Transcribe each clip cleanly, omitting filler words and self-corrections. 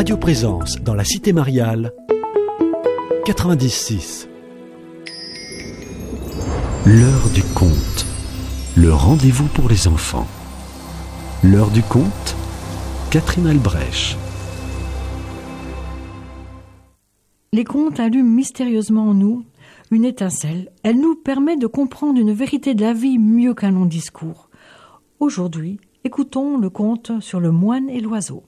Radio Présence dans la Cité Mariale, 90.6. L'heure du conte, le rendez-vous pour les enfants. L'heure du conte, Catherine Albrecht. Les contes allument mystérieusement en nous une étincelle. Elle nous permet de comprendre une vérité de la vie mieux qu'un long discours. Aujourd'hui, écoutons le conte sur le moine et l'oiseau.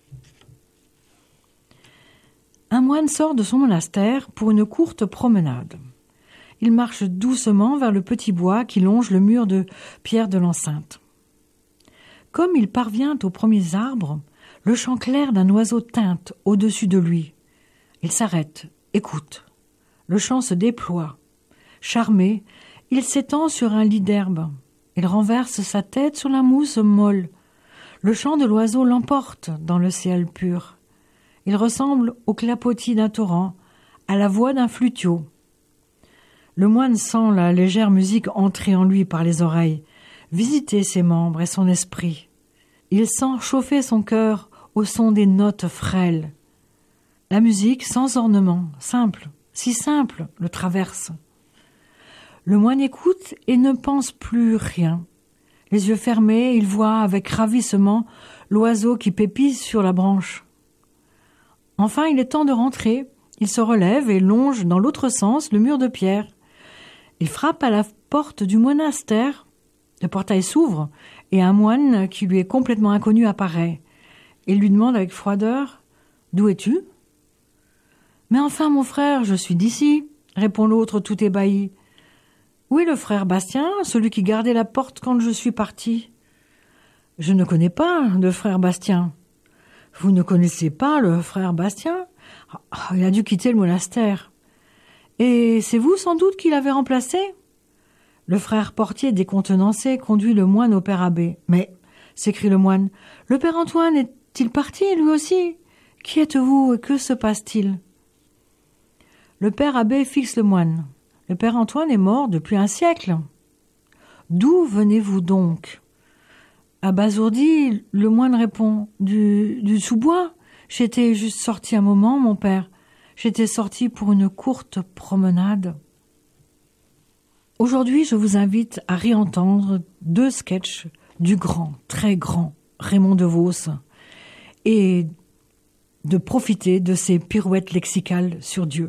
Un moine sort de son monastère pour une courte promenade. Il marche doucement vers le petit bois qui longe le mur de pierre de l'enceinte. Comme il parvient aux premiers arbres, le chant clair d'un oiseau tinte au-dessus de lui. Il s'arrête, écoute. Le chant se déploie. Charmé, il s'étend sur un lit d'herbe. Il renverse sa tête sur la mousse molle. Le chant de l'oiseau l'emporte dans le ciel pur. Il ressemble au clapotis d'un torrent, à la voix d'un flutio. Le moine sent la légère musique entrer en lui par les oreilles, visiter ses membres et son esprit. Il sent chauffer son cœur au son des notes frêles. La musique, sans ornement, simple, si simple, le traverse. Le moine écoute et ne pense plus rien. Les yeux fermés, il voit avec ravissement l'oiseau qui pépise sur la branche. Enfin, il est temps de rentrer. Il se relève et longe dans l'autre sens le mur de pierre. Il frappe à la porte du monastère. Le portail s'ouvre et un moine qui lui est complètement inconnu apparaît. Il lui demande avec froideur « D'où es-tu » ?« Mais enfin, mon frère, je suis d'ici, » répond l'autre tout ébahi. « Où est le frère Bastien, celui qui gardait la porte quand je suis parti ?»« Je ne connais pas de frère Bastien. »« Vous ne connaissez pas le frère Bastien ? Il a dû quitter le monastère. »« Et c'est vous sans doute qui l'avez remplacé ?» Le frère portier décontenancé conduit le moine au père abbé. « Mais, s'écrie le moine, le père Antoine est-il parti lui aussi ? Qui êtes-vous et que se passe-t-il ?» Le père abbé fixe le moine. « Le père Antoine est mort depuis un siècle. »« D'où venez-vous donc ?» Abasourdi, le moine répond « Du sous-bois. J'étais juste sorti un moment, mon père. J'étais sorti pour une courte promenade. » Aujourd'hui, je vous invite à réentendre 2 sketchs du grand, très grand Raymond DeVos et de profiter de ses pirouettes lexicales sur Dieu.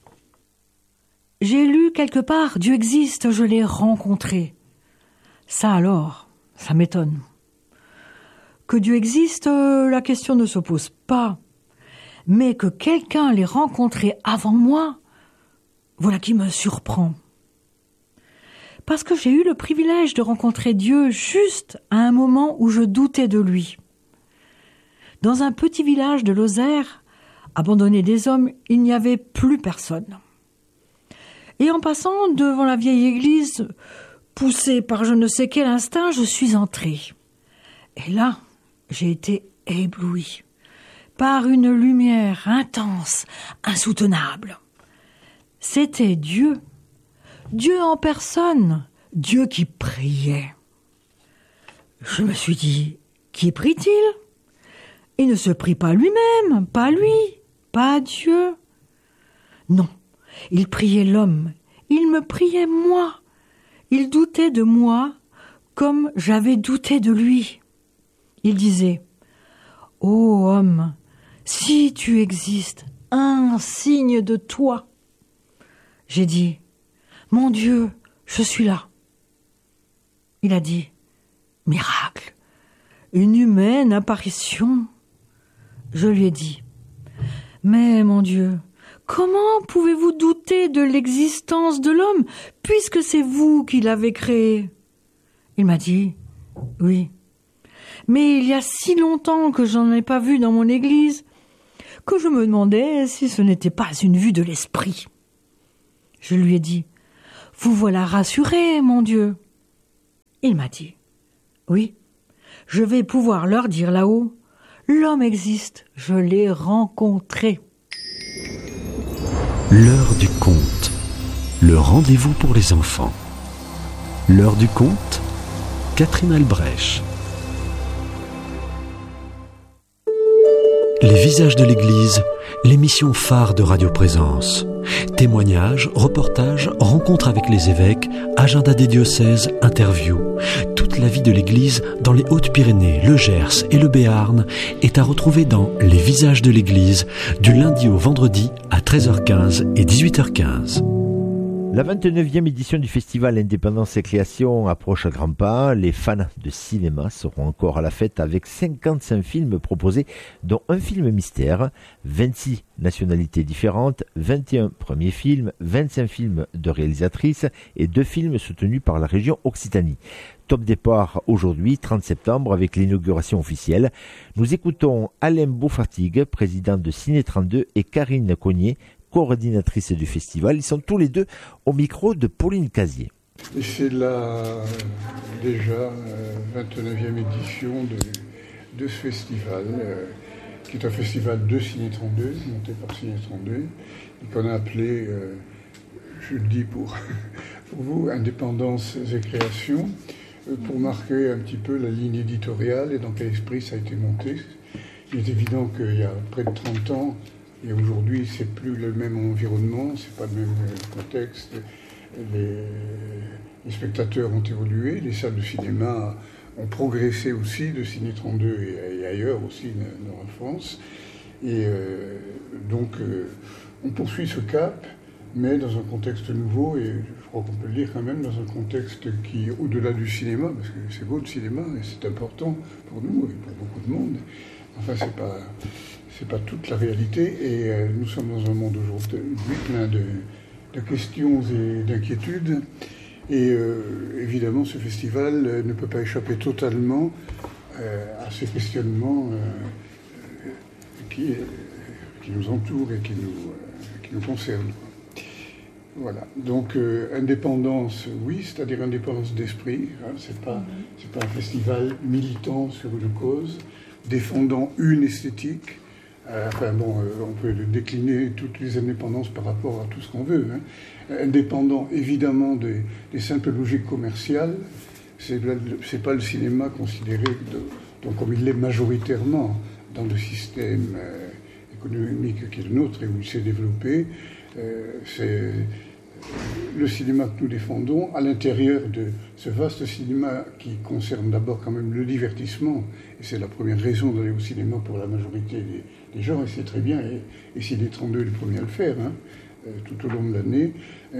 J'ai lu quelque part « Dieu existe, je l'ai rencontré ». Ça alors, ça m'étonne. Que Dieu existe, la question ne se pose pas. Mais que quelqu'un l'ait rencontré avant moi, voilà qui me surprend. Parce que j'ai eu le privilège de rencontrer Dieu juste à un moment où je doutais de lui. Dans un petit village de Lozère, abandonné des hommes, il n'y avait plus personne. Et en passant devant la vieille église, poussée par je ne sais quel instinct, je suis entrée. Et là, j'ai été éblouie par une lumière intense, insoutenable. C'était Dieu. Dieu en personne, Dieu qui priait. Je me suis dit, qui prie-t-il ? Il ne se prie pas lui-même, pas lui, pas Dieu. Non, il priait l'homme, il me priait moi. Il doutait de moi comme j'avais douté de lui. Il disait, « Ô homme, si tu existes, un signe de toi. » J'ai dit, « Mon Dieu, je suis là. » Il a dit, « Miracle, une humaine apparition. » Je lui ai dit, « Mais mon Dieu, comment pouvez-vous douter de l'existence de l'homme, puisque c'est vous qui l'avez créé ?» Il m'a dit, « Oui, mais il y a si longtemps que j'en ai pas vu dans mon église, que je me demandais si ce n'était pas une vue de l'esprit. » Je lui ai dit, « Vous voilà rassuré, mon Dieu. » Il m'a dit, « Oui, je vais pouvoir leur dire là-haut, l'homme existe, je l'ai rencontré. » L'heure du conte, le rendez-vous pour les enfants. L'heure du conte, Catherine Albrecht. Les visages de l'Église, l'émission phare de Radio Présence. Témoignages, reportages, rencontres avec les évêques, agenda des diocèses, interviews. Toute la vie de l'Église dans les Hautes-Pyrénées, le Gers et le Béarn est à retrouver dans Les visages de l'Église du lundi au vendredi à 13h15 et 18h15. La 29e édition du festival Indépendance et Création approche à grands pas. Les fans de cinéma seront encore à la fête avec 55 films proposés, dont un film mystère, 26 nationalités différentes, 21 premiers films, 25 films de réalisatrices et 2 films soutenus par la région Occitanie. Top départ aujourd'hui, 30 septembre, avec l'inauguration officielle. Nous écoutons Alain Beaufatigue, président de Ciné 32, et Karine Cognier, coordinatrice du festival. Ils sont tous les deux au micro de Pauline Casier. Et c'est déjà 29e édition de ce festival, qui est un festival de Ciné 32, monté par Ciné 32, et qu'on a appelé, je le dis pour vous, Indépendance et Création, pour marquer un petit peu la ligne éditoriale et dans quel esprit ça a été monté. Il est évident qu'il y a près de 30 ans, et aujourd'hui, c'est plus le même environnement, c'est pas le même contexte. Les spectateurs ont évolué, les salles de cinéma ont progressé aussi, de Ciné 32 et ailleurs aussi dans la France. Et donc, on poursuit ce cap, mais dans un contexte nouveau, et je crois qu'on peut le dire quand même, dans un contexte qui est au-delà du cinéma, parce que c'est beau le cinéma, et c'est important pour nous et pour beaucoup de monde. Enfin, c'est pas toute la réalité, et nous sommes dans un monde aujourd'hui plein de questions et d'inquiétudes, et évidemment ce festival ne peut pas échapper totalement à ces questionnements qui nous entourent et qui nous concernent. Voilà. Donc indépendance, oui, c'est-à-dire indépendance d'esprit. Hein, c'est pas un festival militant sur une cause, défendant une esthétique. On peut décliner toutes les indépendances par rapport à tout ce qu'on veut. Hein. Indépendant, évidemment, des simples logiques commerciales. C'est pas le cinéma considéré comme il l'est majoritairement dans le système économique qui est le nôtre et où il s'est développé. C'est le cinéma que nous défendons à l'intérieur de ce vaste cinéma qui concerne d'abord quand même le divertissement, et c'est la première raison d'aller au cinéma pour la majorité des gens, et c'est très bien, et Ciné 32 est le premier à le faire, hein, tout au long de l'année.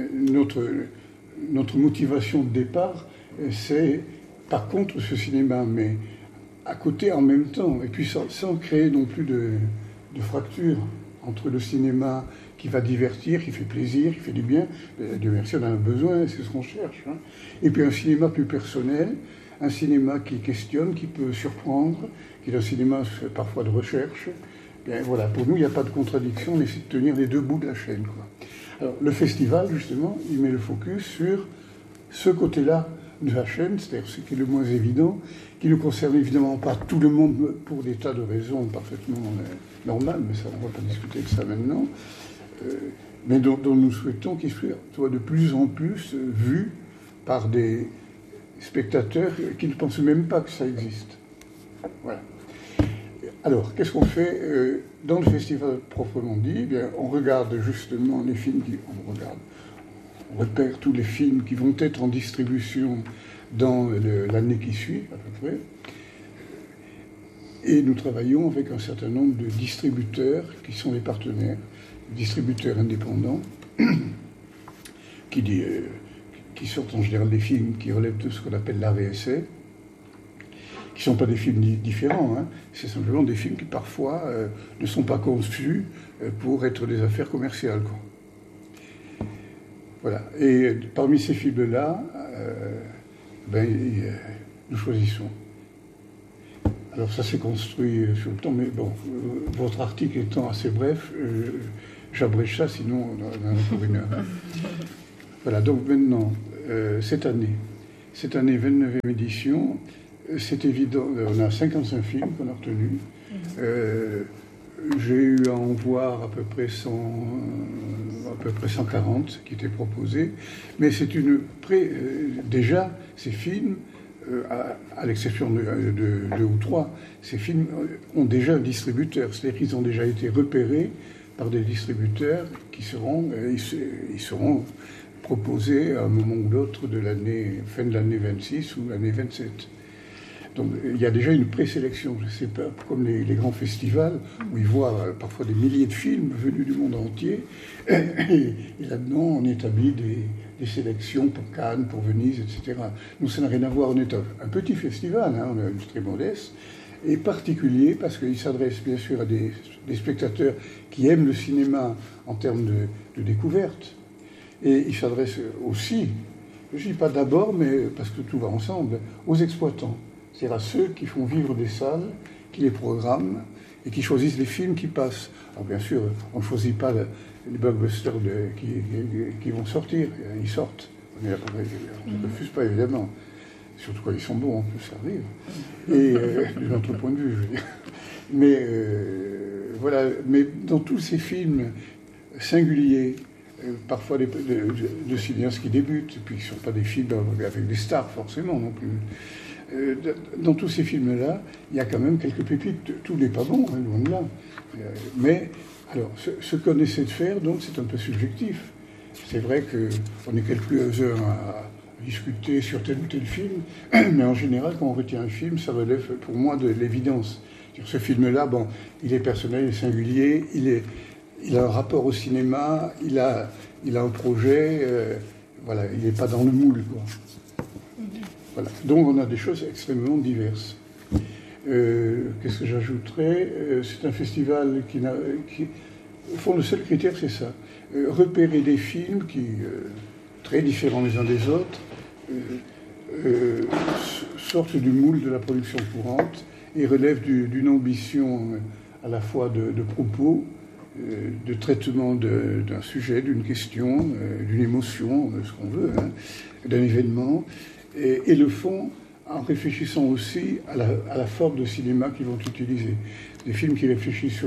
Notre motivation de départ, c'est par contre ce cinéma, mais à côté en même temps, et puis sans créer non plus de fracture entre le cinéma qui va divertir, qui fait plaisir, qui fait du bien. Dieu merci, on en a besoin, c'est ce qu'on cherche. Hein. Et puis un cinéma plus personnel, un cinéma qui questionne, qui peut surprendre, qui est un cinéma parfois de recherche. Bien, voilà, pour nous, il n'y a pas de contradiction, on essaie de tenir les deux bouts de la chaîne, quoi. Alors, le festival, justement, il met le focus sur ce côté-là de la chaîne, c'est-à-dire ce qui est le moins évident, qui ne concerne évidemment pas tout le monde pour des tas de raisons parfaitement normales, mais ça, on ne va pas discuter de ça maintenant, mais dont nous souhaitons qu'il soit de plus en plus vu par des spectateurs qui ne pensent même pas que ça existe. Voilà. Alors, qu'est-ce qu'on fait dans le festival proprement dit? Eh bien, on regarde justement les films on repère tous les films qui vont être en distribution dans l'année qui suit, à peu près. Et nous travaillons avec un certain nombre de distributeurs qui sont les partenaires, distributeurs indépendants, qui sortent en général des films qui relèvent de ce qu'on appelle l'art et essai, qui ne sont pas des films différents, hein. C'est simplement des films qui parfois ne sont pas conçus pour être des affaires commerciales, quoi. Voilà. Et parmi ces films-là, nous choisissons. Alors ça s'est construit sur le temps, mais bon, votre article étant assez bref, j'abrège ça, sinon on en a pour une heure. Voilà, donc maintenant, cette année, 29e édition, c'est évident, on a 55 films qu'on a retenus. J'ai eu à en voir à peu près 140 qui étaient proposés, mais c'est déjà, ces films à l'exception de 2 ou 3, ces films ont déjà un distributeur, c'est-à-dire qu'ils ont déjà été repérés par des distributeurs qui seront proposés à un moment ou l'autre de l'année, fin de l'année 26 ou l'année 27. Donc il y a déjà une présélection. C'est pas comme les grands festivals où ils voient parfois des milliers de films venus du monde entier. Et là-dedans, on établit des sélections pour Cannes, pour Venise, etc. Nous, ça n'a rien à voir. On est un petit festival, on est très modeste, et particulier parce qu'il s'adresse bien sûr à des spectateurs qui aiment le cinéma en termes de découverte. Et il s'adresse aussi, je ne dis pas d'abord, mais parce que tout va ensemble, aux exploitants. C'est-à-dire à ceux qui font vivre des salles, qui les programment et qui choisissent les films qui passent. Alors bien sûr, on ne choisit pas les blockbusters qui vont sortir, ils sortent. On ne refuse pas évidemment. Surtout quand ils sont bons, en plus, ça arrive. Et de notre point de vue, je veux dire. Mais voilà, mais dans tous ces films singuliers, parfois de cinéastes qui débutent, et puis qui ne sont pas des films avec des stars forcément non plus. Dans tous ces films-là, il y a quand même quelques pépites. Tout n'est pas bon, loin de là. Mais, alors, ce qu'on essaie de faire, donc, c'est un peu subjectif. C'est vrai qu'on est quelques heures à discuter sur tel ou tel film, mais en général, quand on retient un film, ça relève pour moi de l'évidence. Ce film-là, bon, il est personnel, il est singulier, il a un rapport au cinéma, il a un projet, voilà, il n'est pas dans le moule, quoi. Voilà. Donc on a des choses extrêmement diverses. Qu'est-ce que j'ajouterais ? C'est un festival qui, au fond, le seul critère, c'est ça. Repérer des films qui, très différents les uns des autres, sortent du moule de la production courante et relèvent d'une ambition à la fois de propos, de traitement d'un sujet, d'une question, d'une émotion, ce qu'on veut, d'un événement, et le font en réfléchissant aussi à la forme de cinéma qu'ils vont utiliser. Des films qui réfléchissent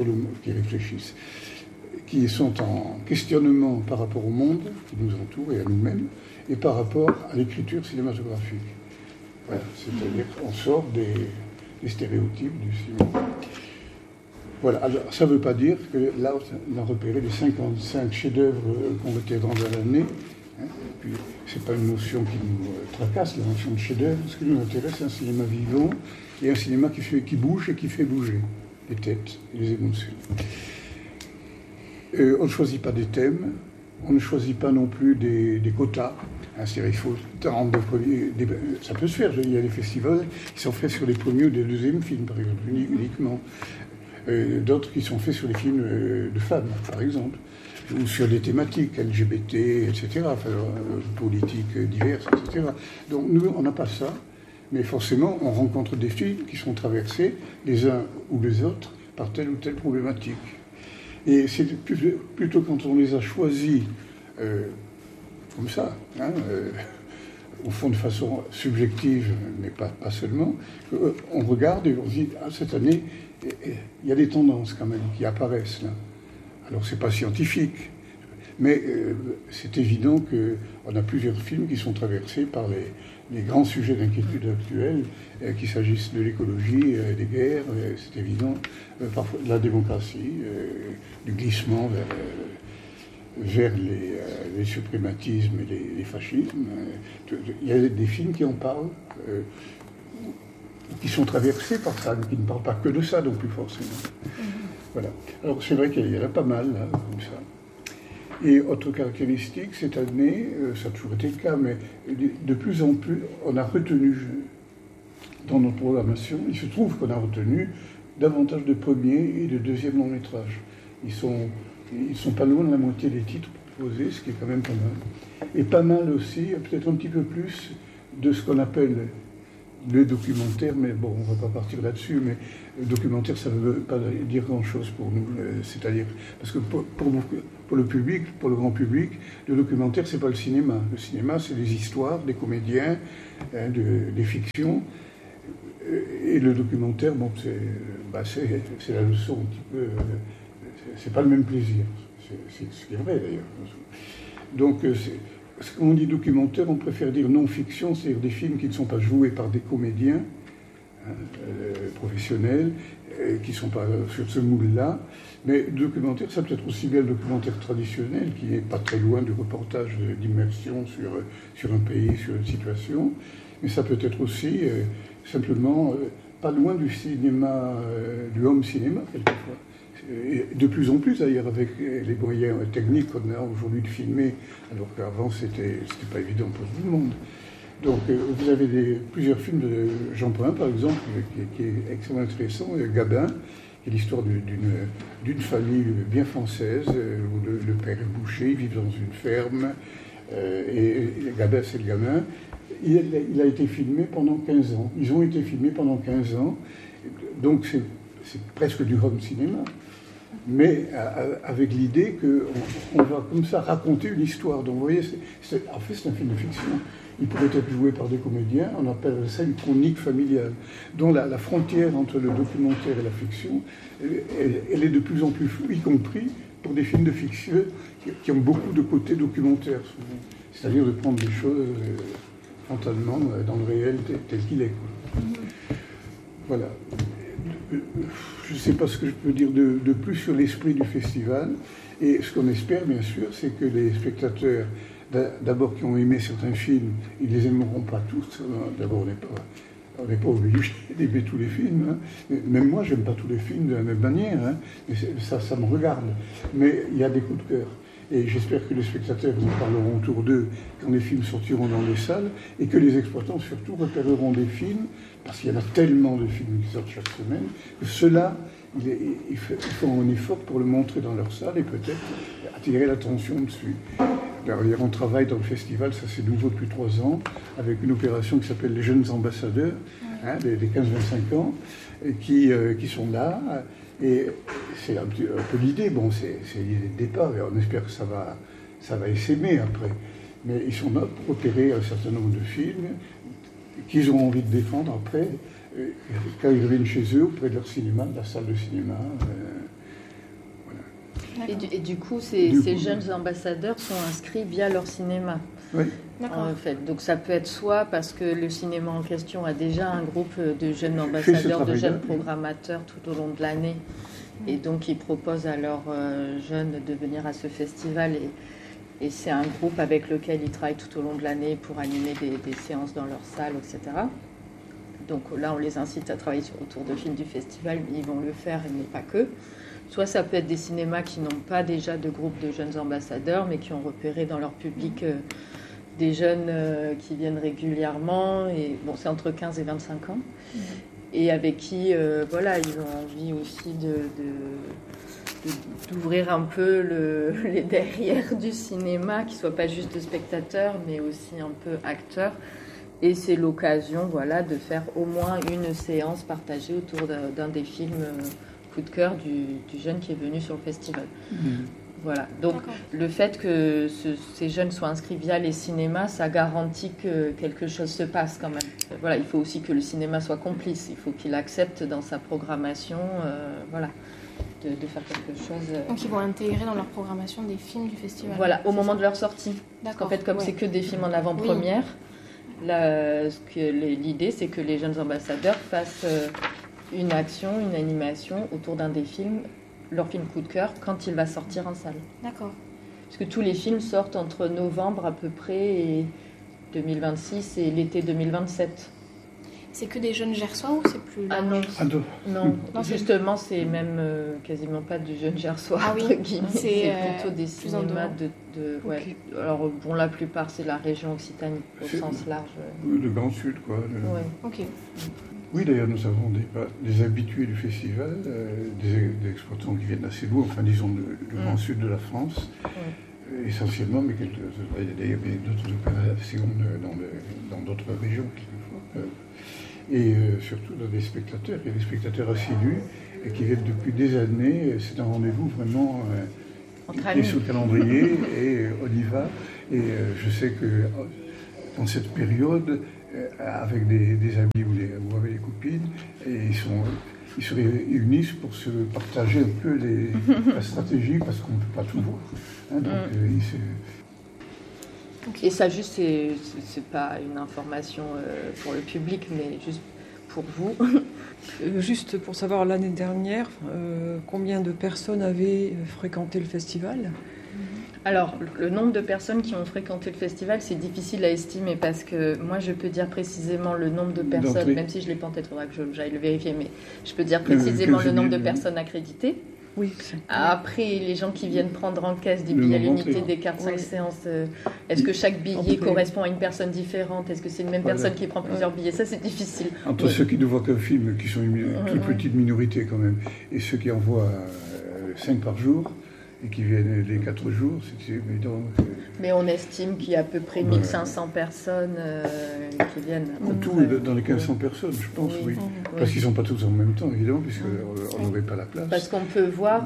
qui sont en questionnement par rapport au monde qui nous entoure et à nous-mêmes, et par rapport à l'écriture cinématographique. Voilà, c'est-à-dire qu'on sort des stéréotypes du cinéma. Voilà, alors ça ne veut pas dire que là, on a repéré les 55 chefs-d'œuvre qu'on retiendra dans l'année. Puis, ce n'est pas une notion qui nous tracasse, la notion de chef-d'œuvre. Ce qui nous intéresse, c'est un cinéma vivant et un cinéma qui bouge et qui fait bouger les têtes et les émotions. On ne choisit pas des thèmes, on ne choisit pas non plus des quotas. C'est-à-dire, il faut tant de premiers. Ça peut se faire, il y a des festivals qui sont faits sur les premiers ou les deuxièmes films, par exemple, uniquement. D'autres qui sont faits sur les films de femmes, par exemple, ou sur des thématiques LGBT, etc., enfin, politiques diverses, etc. Donc nous, on n'a pas ça, mais forcément, on rencontre des films qui sont traversés, les uns ou les autres, par telle ou telle problématique. Et c'est plutôt quand on les a choisis comme ça, au fond de façon subjective, mais pas seulement, on regarde et on se dit, cette année, il y a des tendances quand même qui apparaissent là. Alors c'est pas scientifique, mais c'est évident qu'on a plusieurs films qui sont traversés par les grands sujets d'inquiétude actuels, qu'il s'agisse de l'écologie, des guerres, c'est évident, parfois de la démocratie, du glissement vers les suprématismes et les fascismes. Il y a des films qui en parlent, qui sont traversés par ça, mais qui ne parlent pas que de ça non plus forcément. Voilà. Alors c'est vrai qu'il y en a pas mal, là, comme ça. Et autre caractéristique, cette année, ça a toujours été le cas, mais de plus en plus, on a retenu, dans notre programmation, il se trouve qu'on a retenu davantage de premiers et de deuxièmes longs métrages. Ils sont pas loin de la moitié des titres proposés, ce qui est quand même pas mal. Et pas mal aussi, peut-être un petit peu plus, de ce qu'on appelle le documentaire, mais bon, on ne va pas partir là-dessus, mais le documentaire, ça ne veut pas dire grand-chose pour nous, c'est-à-dire, parce que pour le public, pour le grand public, le documentaire, c'est pas le cinéma. Le cinéma, c'est des histoires, des comédiens, des fictions, et le documentaire, bon, c'est la leçon un petit peu, c'est pas le même plaisir, c'est ce qui est vrai d'ailleurs. Donc, quand on dit documentaire, on préfère dire non-fiction, c'est-à-dire des films qui ne sont pas joués par des comédiens professionnels, qui ne sont pas sur ce moule-là. Mais documentaire, ça peut être aussi bien le documentaire traditionnel, qui n'est pas très loin du reportage d'immersion sur un pays, sur une situation. Mais ça peut être aussi simplement pas loin du cinéma, du home cinéma, quelquefois. Et de plus en plus d'ailleurs, avec les moyens techniques qu'on a aujourd'hui de filmer, alors qu'avant c'était pas évident pour tout le monde. Donc vous avez plusieurs films de Jean Pain, par exemple, qui est extrêmement intéressant, Gabin, qui est l'histoire d'une famille bien française, où le père est boucher, ils vivent dans une ferme, et Gabin c'est le gamin. Il a été filmé pendant 15 ans. Ils ont été filmés pendant 15 ans, donc c'est presque du home cinéma. Mais avec l'idée qu'on va comme ça raconter une histoire. Donc vous voyez, en fait c'est un film de fiction. Il pourrait être joué par des comédiens, on appelle ça une chronique familiale, dont la frontière entre le documentaire et la fiction, elle est de plus en plus floue, y compris pour des films de fiction qui ont beaucoup de côtés documentaires, c'est-à-dire de prendre les choses frontalement dans le réel tel qu'il est. Voilà. Je ne sais pas ce que je peux dire de plus sur l'esprit du festival. Et ce qu'on espère, bien sûr, c'est que les spectateurs, d'abord qui ont aimé certains films, ils ne les aimeront pas tous. D'abord, on n'est pas obligé d'aimer tous les films. Hein. Même moi, je n'aime pas tous les films de la même manière. Hein. Mais ça me regarde. Mais il y a des coups de cœur. Et j'espère que les spectateurs nous parleront autour d'eux quand les films sortiront dans les salles et que les exploitants surtout repéreront des films, parce qu'il y en a tellement de films qui sortent chaque semaine, que ceux-là, ils font un effort pour le montrer dans leur salle et peut-être attirer l'attention dessus. D'ailleurs, on travaille dans le festival, ça c'est nouveau depuis 3 ans, avec une opération qui s'appelle les jeunes ambassadeurs, hein, des 15-25 ans, et qui sont là. Et c'est un peu l'idée, bon, c'est l'idée de départ, et on espère que ça va essaimer après. Mais ils sont là pour opérer un certain nombre de films qu'ils ont envie de défendre après, quand ils reviennent chez eux, auprès de leur cinéma, de la salle de cinéma. Voilà. Et du coup, ces jeunes ambassadeurs sont inscrits via leur cinéma. Oui. En fait. Donc ça peut être soit parce que le cinéma en question a déjà un groupe de jeunes ambassadeurs, de jeunes programmateurs tout au long de l'année. Et donc ils proposent à leurs jeunes de venir à ce festival. Et c'est un groupe avec lequel ils travaillent tout au long de l'année pour animer des séances dans leur salle, etc. Donc là, on les incite à travailler autour de films du festival, mais ils vont le faire, mais pas que. Soit ça peut être des cinémas qui n'ont pas déjà de groupe de jeunes ambassadeurs, mais qui ont repéré dans leur public des jeunes qui viennent régulièrement. Et bon, c'est entre 15 et 25 ans. Et avec qui, voilà, ils ont envie aussi d'ouvrir un peu les derrières du cinéma, qui ne soient pas juste spectateurs, mais aussi un peu acteurs. Et c'est l'occasion, voilà, de faire au moins une séance partagée autour d'un des films coup de cœur du jeune qui est venu sur le festival. Voilà. Donc, le fait que ces jeunes soient inscrits via les cinémas, ça garantit que quelque chose se passe quand même. Voilà, il faut aussi que le cinéma soit complice. Il faut qu'il accepte dans sa programmation, voilà, de faire quelque chose. Donc, ils vont intégrer dans leur programmation des films du festival. Voilà, au moment de leur sortie. Parce qu'en fait, comme c'est que des films en avant-première, l'idée, c'est que les jeunes ambassadeurs fassent une action, une animation autour d'un des films, leur film coup de cœur, quand il va sortir en salle. D'accord. Parce que tous les films sortent entre novembre à peu près et 2026 et l'été 2027. C'est que des jeunes gersois ou c'est plus large? Non, justement, c'est même quasiment pas du jeune gersois, entre guillemets. C'est plutôt des cinémas ouais. Alors, bon, la plupart, c'est la région Occitanie, au sens large. Le Grand Sud, quoi. Ouais. Ok. Oui, d'ailleurs, nous avons des habitués du festival, des exploitants qui viennent assez loin, enfin, disons, du Grand Sud de la France, essentiellement, mais il y a d'ailleurs d'autres opérations dans d'autres régions, quelquefois. Et surtout dans des spectateurs. Il y a des spectateurs assidus et qui viennent depuis des années. C'est un rendez-vous vraiment qui est sur le calendrier et on y va. Et je sais que dans cette période, avec des amis ou avec des copines, et ils se réunissent pour se partager un peu la stratégie parce qu'on ne peut pas tout voir. Hein, donc, Okay. Et ça, juste, c'est pas une information pour le public, mais juste pour vous. Juste pour savoir, l'année dernière, combien de personnes avaient fréquenté le festival ? Alors, le nombre de personnes qui ont fréquenté le festival, c'est difficile à estimer parce que moi, je peux dire précisément le nombre de personnes, même si je ne l'ai pas en tête, il faudra que j'aille le vérifier, mais je peux dire précisément le nombre de personnes accréditées. Oui. Après, les gens qui viennent prendre en caisse des billets à l'unité, des cartes 5 séances, est-ce que chaque billet correspond à une personne différente ? Est-ce que c'est une même personne qui prend plusieurs billets ? Ça, c'est difficile. Entre ceux qui ne voient qu'un film, qui sont une toute petite minorité quand même, et ceux qui en voient 5 par jour, et qui viennent les 4 jours, c'est évident. Mais on estime qu'il y a à peu près 1500 personnes qui viennent. Tout dans les 1500 personnes, je pense, oui. Parce qu'ils ne sont pas tous en même temps, évidemment, puisqu'on n'aurait pas la place. Parce qu'on peut voir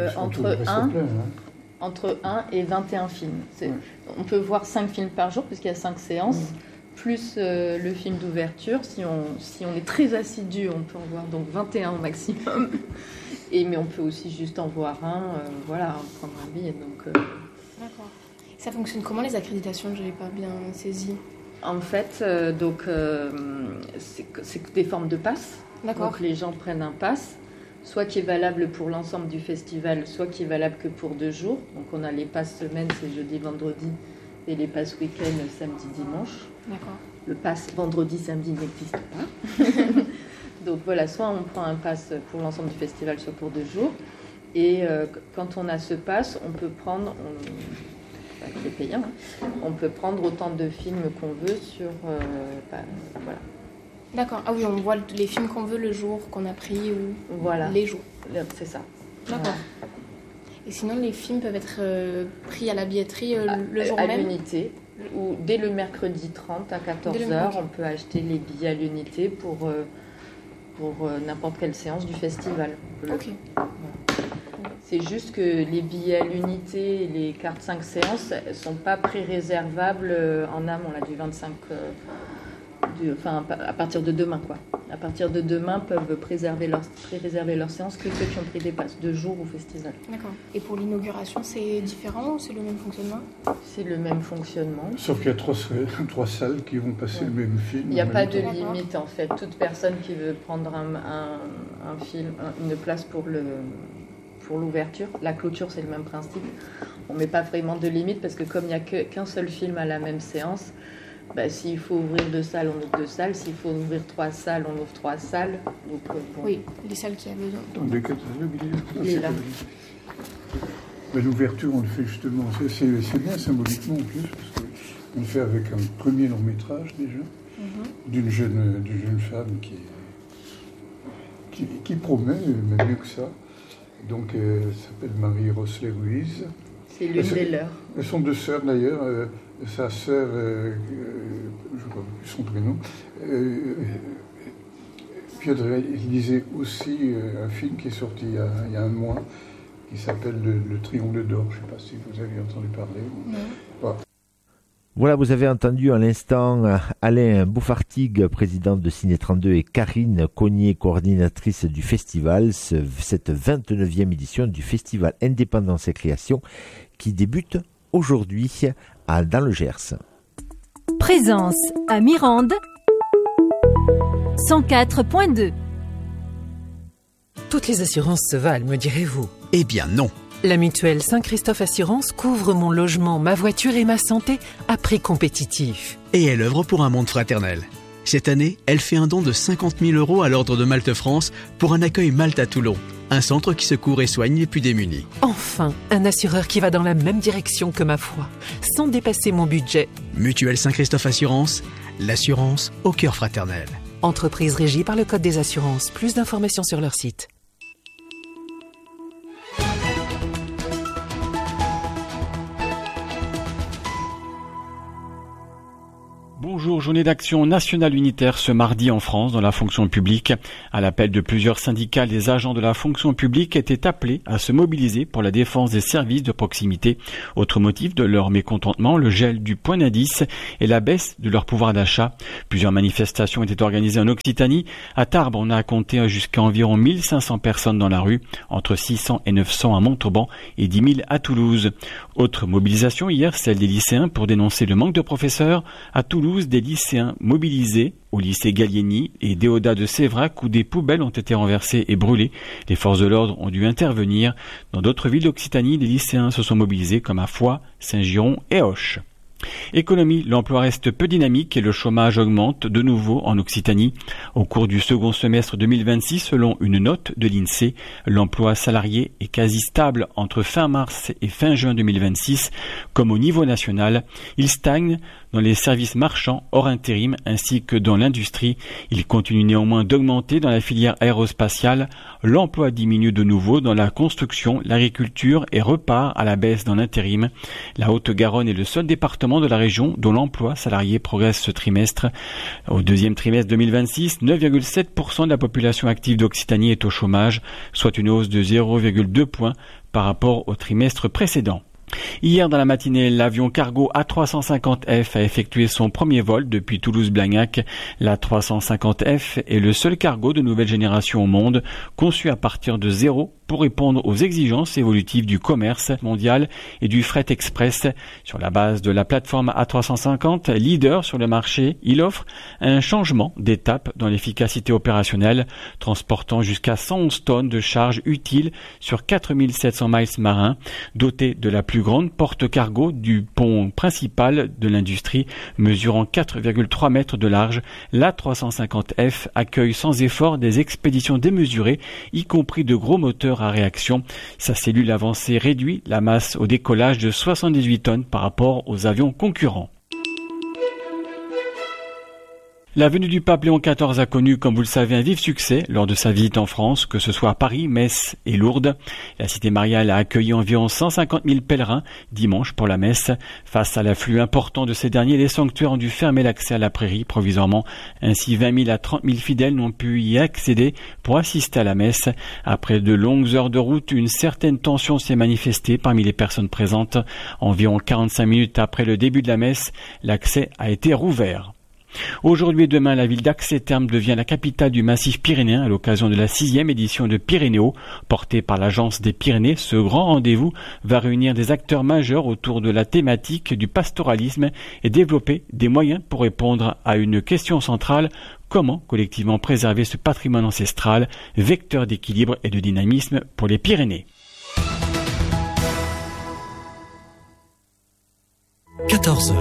entre 1 et 21 films. On peut voir 5 films par jour, puisqu'il y a 5 séances, plus le film d'ouverture. Si on est très assidu, on peut en voir donc 21 au maximum. Mais on peut aussi juste en voir prendre un billet. D'accord. Ça fonctionne comment les accréditations ? Je n'avais pas bien saisi. En fait, c'est des formes de pass. D'accord. Donc les gens prennent un pass, soit qui est valable pour l'ensemble du festival, soit qui est valable que pour 2 jours. Donc on a les passes semaine, c'est jeudi, vendredi, et les passes week-end, samedi, dimanche. D'accord. Le pass vendredi, samedi n'existe pas. Donc voilà, soit on prend un pass pour l'ensemble du festival, soit pour 2 jours. Et quand on a ce pass, on peut prendre, qui est payant, on peut prendre autant de films qu'on veut sur... voilà. D'accord. Ah oui, on voit les films qu'on veut le jour qu'on a pris ou les jours. C'est ça. D'accord. Voilà. Et sinon, les films peuvent être pris à la billetterie le jour même ? À l'unité. Ou dès le mercredi 30 à 14h, on peut acheter les billets à l'unité pour n'importe quelle séance du festival. Ok. Voilà. C'est juste que les billets à l'unité et les cartes 5 séances ne sont pas pré-réservables en amont, là, du 25... à partir de demain, quoi. À partir de demain, peuvent pré-réserver leur séance que ceux qui ont pris des passes 2 jours au festival. D'accord. Et pour l'inauguration, c'est différent ou c'est le même fonctionnement ? C'est le même fonctionnement. Sauf qu'il y a 3 salles qui vont passer le même film. Il n'y a pas de limite, en fait. Toute personne qui veut prendre un film, une place pour l'ouverture, la clôture, c'est le même principe. On ne met pas vraiment de limite parce que comme il n'y a qu'un seul film à la même séance, s'il faut ouvrir 2 salles, on ouvre 2 salles. S'il faut ouvrir 3 salles, on ouvre 3 salles. Donc, oui, les salles qui a besoin. Il est là. Mais l'ouverture, on le fait justement. C'est bien symboliquement en plus, parce qu'on le fait avec un premier long métrage déjà, d'une jeune femme qui promet, même mieux que ça. Donc, elle s'appelle Marie Rosley Ruiz. C'est l'une des leurs. Elles sont 2 sœurs d'ailleurs. Sa sœur, je ne sais pas plus son prénom, Piotr lisait aussi un film qui est sorti il y a un mois, qui s'appelle Le Triangle d'Or. Je ne sais pas si vous avez entendu parler. Voilà, vous avez entendu à l'instant Alain Bouffartigue, président de Ciné 32, et Karine Cognier, coordinatrice du festival, cette 29e édition du festival Indépendance et Création qui débute aujourd'hui dans le Gers. Présence à Mirande 104.2. Toutes les assurances se valent, me direz-vous? Eh bien non. La mutuelle Saint-Christophe Assurance couvre mon logement, ma voiture et ma santé à prix compétitif. Et elle œuvre pour un monde fraternel. Cette année, elle fait un don de 50 000 € à l'Ordre de Malte France pour un accueil Malte à Toulon, un centre qui secourt et soigne les plus démunis. Enfin, un assureur qui va dans la même direction que ma foi, sans dépasser mon budget. Mutuelle Saint-Christophe Assurance, l'assurance au cœur fraternel. Entreprise régie par le Code des assurances. Plus d'informations sur leur site. Bonjour. Bonjour, journée d'action nationale unitaire ce mardi en France dans la fonction publique. À l'appel de plusieurs syndicats, les agents de la fonction publique étaient appelés à se mobiliser pour la défense des services de proximité. Autre motif de leur mécontentement, le gel du point d'indice et la baisse de leur pouvoir d'achat. Plusieurs manifestations étaient organisées en Occitanie. À Tarbes, on a compté jusqu'à environ 1500 personnes dans la rue, entre 600 et 900 à Montauban et 10 000 à Toulouse. Autre mobilisation hier, celle des lycéens pour dénoncer le manque de professeurs. À Toulouse, des lycéens mobilisés au lycée Gallieni et Déodat de Sévrac où des poubelles ont été renversées et brûlées. Les forces de l'ordre ont dû intervenir. Dans d'autres villes d'Occitanie, les lycéens se sont mobilisés comme à Foix, Saint-Giron et Auch. Économie, l'emploi reste peu dynamique et le chômage augmente de nouveau en Occitanie. Au cours du second semestre 2026, selon une note de l'INSEE, l'emploi salarié est quasi stable entre fin mars et fin juin 2026. Comme au niveau national, il stagne dans les services marchands hors intérim ainsi que dans l'industrie. Il continue néanmoins d'augmenter dans la filière aérospatiale. L'emploi diminue de nouveau dans la construction, l'agriculture et repart à la baisse dans l'intérim. La Haute-Garonne est le seul département de la région dont l'emploi salarié progresse ce trimestre. Au deuxième trimestre 2026, 9,7% de la population active d'Occitanie est au chômage, soit une hausse de 0,2 points par rapport au trimestre précédent. Hier dans la matinée, l'avion cargo A350F a effectué son premier vol depuis Toulouse-Blagnac. L'A350F est le seul cargo de nouvelle génération au monde, conçu à partir de zéro pour répondre aux exigences évolutives du commerce mondial et du fret express. Sur la base de la plateforme A350, leader sur le marché, il offre un changement d'étape dans l'efficacité opérationnelle, transportant jusqu'à 111 tonnes de charges utiles sur 4700 miles marins, doté de la plus grande porte-cargo du pont principal de l'industrie, mesurant 4,3 mètres de large. L'A350F accueille sans effort des expéditions démesurées, y compris de gros moteurs à réaction. Sa cellule avancée réduit la masse au décollage de 78 tonnes par rapport aux avions concurrents. La venue du pape Léon XIV a connu, comme vous le savez, un vif succès lors de sa visite en France, que ce soit à Paris, Metz et Lourdes. La cité mariale a accueilli environ 150 000 pèlerins dimanche pour la messe. Face à l'afflux important de ces derniers, les sanctuaires ont dû fermer l'accès à la prairie provisoirement. Ainsi, 20 000 à 30 000 fidèles n'ont pu y accéder pour assister à la messe. Après de longues heures de route, une certaine tension s'est manifestée parmi les personnes présentes. Environ 45 minutes après le début de la messe, l'accès a été rouvert. Aujourd'hui et demain, la ville d'Ax-et-Thermes devient la capitale du massif pyrénéen à l'occasion de la 6e édition de Pyrénéo, portée par l'Agence des Pyrénées. Ce grand rendez-vous va réunir des acteurs majeurs autour de la thématique du pastoralisme et développer des moyens pour répondre à une question centrale: comment collectivement préserver ce patrimoine ancestral, vecteur d'équilibre et de dynamisme pour les Pyrénées. 14h.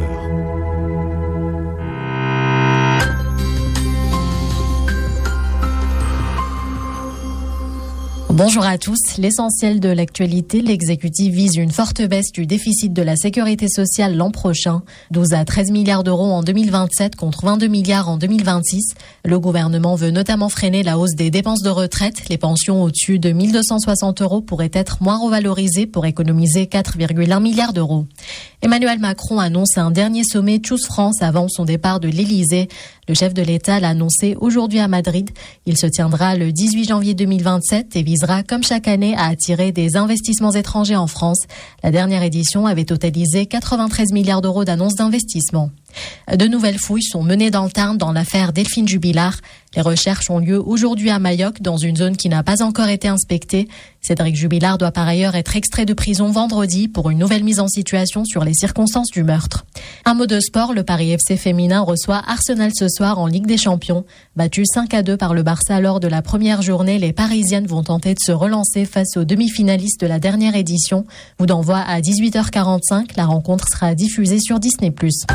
Bonjour à tous. L'essentiel de l'actualité, l'exécutif vise une forte baisse du déficit de la sécurité sociale l'an prochain, 12 à 13 milliards d'euros en 2027 contre 22 milliards en 2026. Le gouvernement veut notamment freiner la hausse des dépenses de retraite. Les pensions au-dessus de 1 260 euros pourraient être moins revalorisées pour économiser 4,1 milliards d'euros. Emmanuel Macron annonce un dernier sommet Choose France avant son départ de l'Elysée. Le chef de l'État l'a annoncé aujourd'hui à Madrid. Il se tiendra le 18 janvier 2027 et visera, comme chaque année, à attirer des investissements étrangers en France. La dernière édition avait totalisé 93 milliards d'euros d'annonces d'investissement. De nouvelles fouilles sont menées dans le Tarn dans l'affaire Delphine Jubilard. Les recherches ont lieu aujourd'hui à Mayoc, dans une zone qui n'a pas encore été inspectée. Cédric Jubilard doit par ailleurs être extrait de prison vendredi pour une nouvelle mise en situation sur les circonstances du meurtre. Un mot de sport, le Paris FC féminin reçoit Arsenal ce soir en Ligue des Champions. Battues 5-2 par le Barça lors de la première journée, les Parisiennes vont tenter de se relancer face aux demi-finalistes de la dernière édition. Coup d'envoi à 18h45, la rencontre sera diffusée sur Disney+.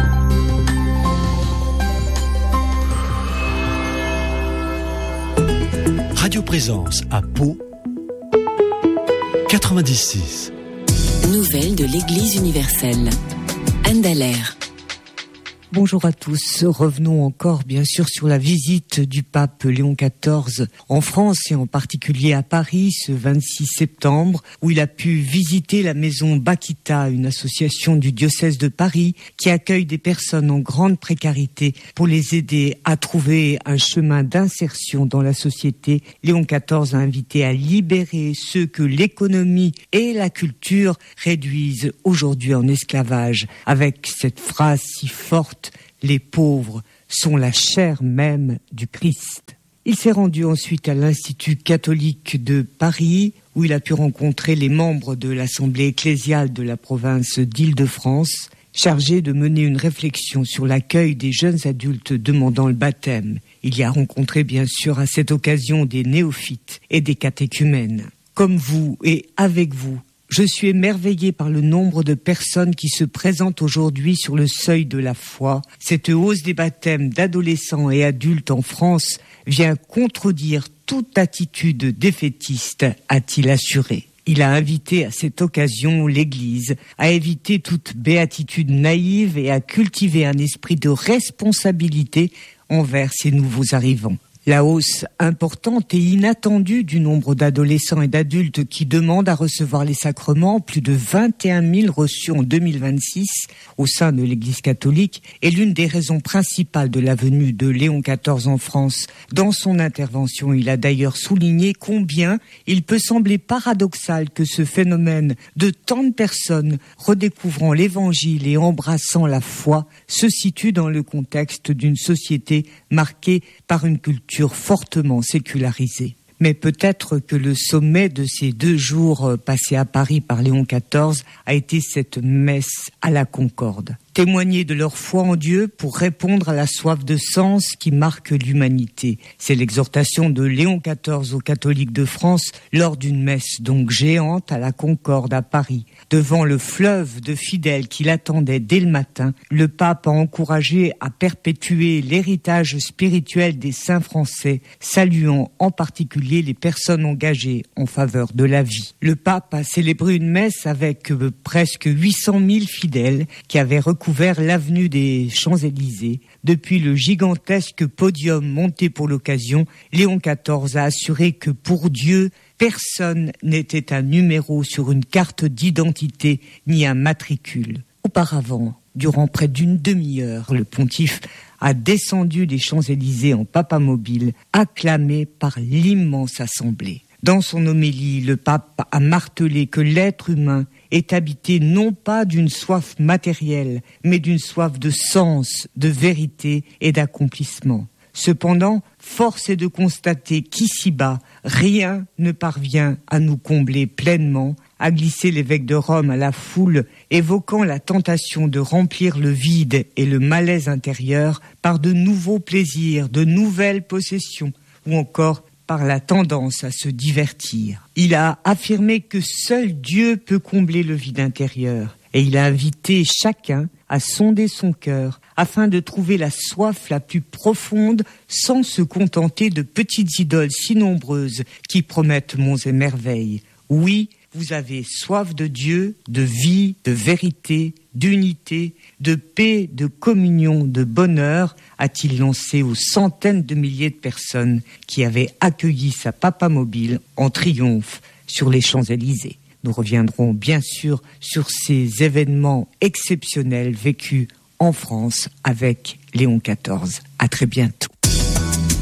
Radio Présence à Pau 96. Nouvelles de l'Église universelle. Anne Dallaire. Bonjour à tous. Revenons encore bien sûr sur la visite du pape Léon XIV en France et en particulier à Paris ce 26 septembre où il a pu visiter la maison Bakita, une association du diocèse de Paris qui accueille des personnes en grande précarité pour les aider à trouver un chemin d'insertion dans la société. Léon XIV a invité à libérer ceux que l'économie et la culture réduisent aujourd'hui en esclavage avec cette phrase si forte: les pauvres sont la chair même du Christ. Il s'est rendu ensuite à l'Institut catholique de Paris, où il a pu rencontrer les membres de l'Assemblée ecclésiale de la province d'Île-de-France, chargés de mener une réflexion sur l'accueil des jeunes adultes demandant le baptême. Il y a rencontré bien sûr à cette occasion des néophytes et des catéchumènes. Comme vous et avec vous, je suis émerveillé par le nombre de personnes qui se présentent aujourd'hui sur le seuil de la foi. Cette hausse des baptêmes d'adolescents et adultes en France vient contredire toute attitude défaitiste, a-t-il assuré. Il a invité à cette occasion l'Église à éviter toute béatitude naïve et à cultiver un esprit de responsabilité envers ces nouveaux arrivants. La hausse importante et inattendue du nombre d'adolescents et d'adultes qui demandent à recevoir les sacrements, plus de 21 000 reçus en 2026 au sein de l'Église catholique, est l'une des raisons principales de la venue de Léon XIV en France. Dans son intervention, il a d'ailleurs souligné combien il peut sembler paradoxal que ce phénomène de tant de personnes redécouvrant l'Évangile et embrassant la foi se situe dans le contexte d'une société marquée par une culture fortement sécularisée. Mais peut-être que le sommet de ces 2 jours passés à Paris par Léon XIV a été cette messe à la Concorde. Témoigner de leur foi en Dieu pour répondre à la soif de sens qui marque l'humanité. C'est l'exhortation de Léon XIV aux catholiques de France lors d'une messe donc géante à la Concorde à Paris. Devant le fleuve de fidèles qui l'attendaient dès le matin, le pape a encouragé à perpétuer l'héritage spirituel des saints français, saluant en particulier les personnes engagées en faveur de la vie. Le pape a célébré une messe avec presque 800 000 fidèles qui avaient recouvert l'avenue des Champs-Élysées. Depuis le gigantesque podium monté pour l'occasion, Léon XIV a assuré que pour Dieu, personne n'était un numéro sur une carte d'identité ni un matricule. Auparavant, durant près d'une demi-heure, le pontife a descendu des Champs-Élysées en papamobile, acclamé par l'immense assemblée. Dans son homélie, le pape a martelé que l'être humain est habité non pas d'une soif matérielle, mais d'une soif de sens, de vérité et d'accomplissement. Cependant, force est de constater qu'ici-bas, rien ne parvient à nous combler pleinement, a glissé l'évêque de Rome à la foule, évoquant la tentation de remplir le vide et le malaise intérieur par de nouveaux plaisirs, de nouvelles possessions, ou encore par la tendance à se divertir. Il a affirmé que seul Dieu peut combler le vide intérieur et il a invité chacun à sonder son cœur afin de trouver la soif la plus profonde sans se contenter de petites idoles si nombreuses qui promettent monts et merveilles. Oui, vous avez soif de Dieu, de vie, de vérité, d'unité, de paix, de communion, de bonheur, a-t-il lancé aux centaines de milliers de personnes qui avaient accueilli sa papamobile en triomphe sur les Champs-Élysées. Nous reviendrons bien sûr sur ces événements exceptionnels vécus en France avec Léon XIV. À très bientôt.